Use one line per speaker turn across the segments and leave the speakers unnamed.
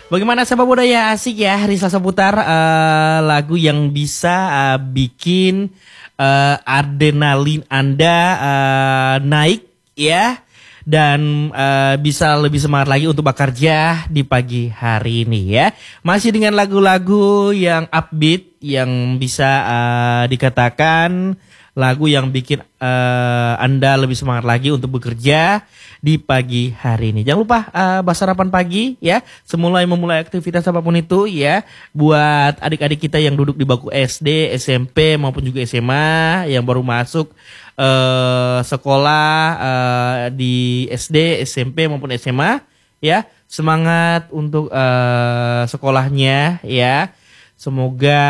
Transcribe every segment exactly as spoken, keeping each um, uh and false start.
Bagaimana sahabat budaya, asik ya Risa seputar uh, lagu yang bisa uh, bikin uh, adrenalin Anda uh, naik ya. Dan uh, bisa lebih semangat lagi untuk bekerja di pagi hari ini ya. Masih dengan lagu-lagu yang upbeat yang bisa uh, dikatakan lagu yang bikin uh, Anda lebih semangat lagi untuk bekerja di pagi hari ini. Jangan lupa uh, bahas sarapan pagi ya. Semulai memulai aktivitas apapun itu ya. Buat adik-adik kita yang duduk di bangku S D, S M P maupun juga S M A yang baru masuk uh, sekolah uh, di S D, S M P maupun S M A ya. Semangat untuk uh, sekolahnya ya. Semoga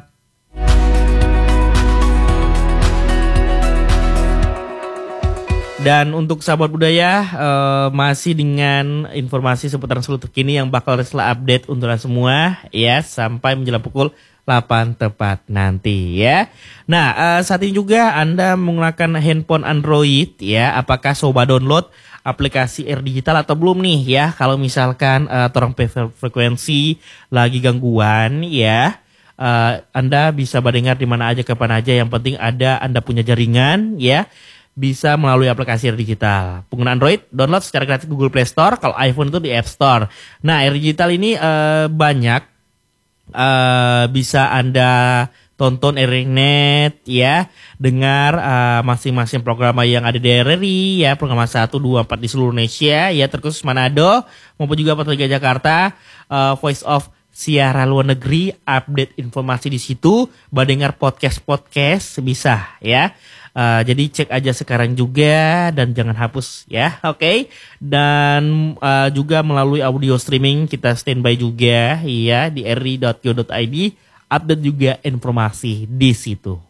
dan untuk sahabat budaya uh, masih dengan informasi seputar seluruh terkini yang bakal Resla update untuk Anda semua ya sampai menjelang pukul delapan tepat nanti ya. Nah uh, saat ini juga Anda menggunakan handphone Android ya, apakah coba download aplikasi R Digital atau belum nih ya? Kalau misalkan uh, torang frekuensi lagi gangguan ya, uh, Anda bisa mendengar di mana aja kapan aja, yang penting ada Anda punya jaringan ya. Bisa melalui aplikasi R Digital. Pengguna Android download secara gratis Google Play Store, kalau iPhone itu di App Store. Nah, R Digital ini uh, banyak uh, bisa Anda tonton R I Net ya, dengar uh, masing-masing program yang ada di R R I ya, program satu, dua, empat di seluruh Indonesia ya, terkhusus Manado maupun juga Patra Jakarta, uh, Voice of siaran luar negeri, update informasi di situ, mendengar podcast-podcast bisa ya. Uh, jadi cek aja sekarang juga dan jangan hapus ya, oke? Okay? Dan uh, juga melalui audio streaming kita standby juga ya di r i dot co dot i d, update juga informasi di situ.